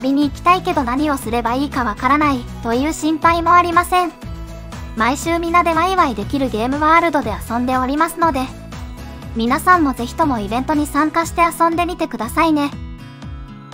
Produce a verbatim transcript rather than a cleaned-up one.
見に行きたいけど何をすればいいかわからないという心配もありません。毎週皆でワイワイできるゲームワールドで遊んでおりますので、皆さんもぜひともイベントに参加して遊んでみてくださいね。